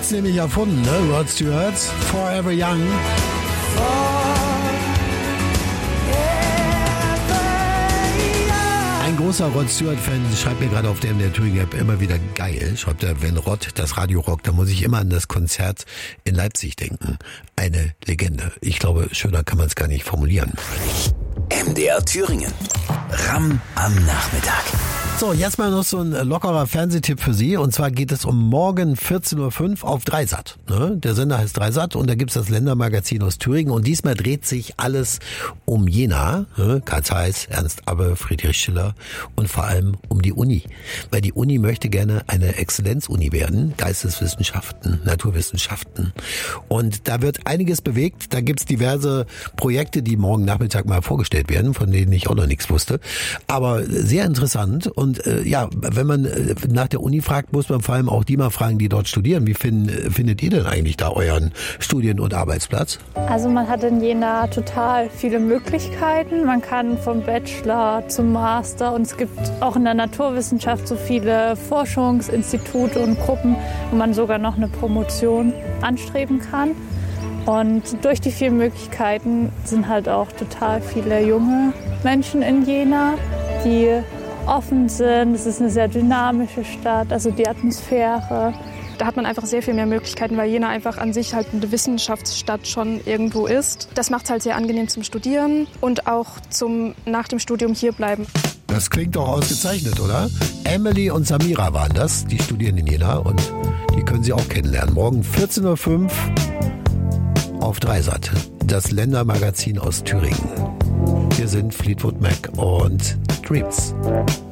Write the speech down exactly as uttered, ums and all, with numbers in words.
hat's nämlich erfunden, ne? Rod Stewart, Forever Young. Ein großer Rod Stewart-Fan schreibt mir gerade auf der M D R Thüringen-App immer wieder geil. Schreibt er, wenn Rod das Radio rockt, dann muss ich immer an das Konzert in Leipzig denken. Eine Legende. Ich glaube, schöner kann man es gar nicht formulieren. M D R Thüringen. Ram am Nachmittag. So, jetzt mal noch so ein lockerer Fernsehtipp für Sie. Und zwar geht es um morgen vierzehn Uhr fünf auf Dreisat. Ne? Der Sender heißt Dreisat und da gibt's das Ländermagazin aus Thüringen. Und diesmal dreht sich alles um Jena. Ne? Karl Zeiss, Ernst Abbe, Friedrich Schiller und vor allem um die Uni. Weil die Uni möchte gerne eine Exzellenzuni werden. Geisteswissenschaften, Naturwissenschaften. Und da wird einiges bewegt. Da gibt's diverse Projekte, die morgen Nachmittag mal vorgestellt werden, von denen ich auch noch nichts wusste. Aber sehr interessant. Und Und äh, ja, wenn man äh, nach der Uni fragt, muss man vor allem auch die mal fragen, die dort studieren. Wie find, äh, findet ihr denn eigentlich da euren Studien- und Arbeitsplatz? Also man hat in Jena total viele Möglichkeiten. Man kann vom Bachelor zum Master und es gibt auch in der Naturwissenschaft so viele Forschungsinstitute und Gruppen, wo man sogar noch eine Promotion anstreben kann. Und durch die vielen Möglichkeiten sind halt auch total viele junge Menschen in Jena, die offen sind. Es ist eine sehr dynamische Stadt, also die Atmosphäre. Da hat man einfach sehr viel mehr Möglichkeiten, weil Jena einfach an sich halt eine Wissenschaftsstadt schon irgendwo ist. Das macht es halt sehr angenehm zum Studieren und auch zum nach dem Studium hierbleiben. Das klingt doch ausgezeichnet, oder? Emily und Samira waren das, die studieren in Jena und die können Sie auch kennenlernen. Morgen vierzehn Uhr fünf auf Dreisat, das Ländermagazin aus Thüringen. Hier sind Fleetwood Mac und Dreams.